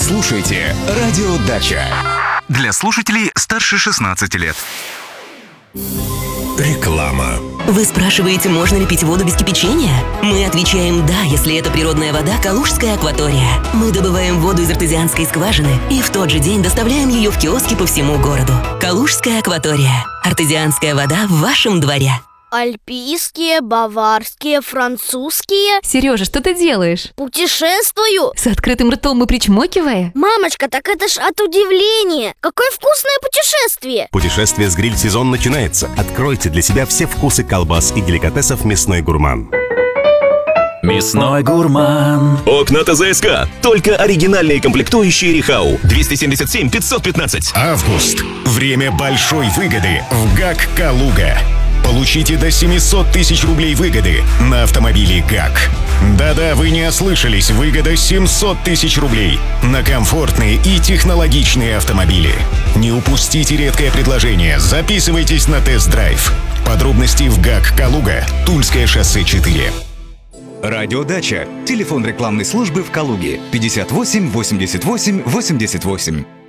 слушаете «Радио Дача». Для слушателей старше 16 лет. Реклама. Вы спрашиваете, можно ли пить воду без кипячения? Мы отвечаем «да», если это природная вода «Калужская акватория». Мы добываем воду из артезианской скважины и в тот же день доставляем ее в киоски по всему городу. «Калужская акватория». Артезианская вода в вашем дворе. Альпийские, баварские, французские. Сережа, что ты делаешь? Путешествую. С открытым ртом и причмокивая? Мамочка, так это ж от удивления. Какое вкусное путешествие. Путешествие с гриль-сезон начинается. Откройте для себя все вкусы колбас и деликатесов «Мясной гурман». Мясной гурман. Окна ТЗСК. Только оригинальные комплектующие Рихау. 277 515. Август. Время большой выгоды в ГАК «Калуга». Получите до 700 тысяч рублей выгоды на автомобили ГАК. Да-да, вы не ослышались, выгода 700 тысяч рублей на комфортные и технологичные автомобили. Не упустите редкое предложение, записывайтесь на тест-драйв. Подробности в ГАК «Калуга», Тульское шоссе 4. «Радио Дача». Телефон рекламной службы в Калуге 58 88 88.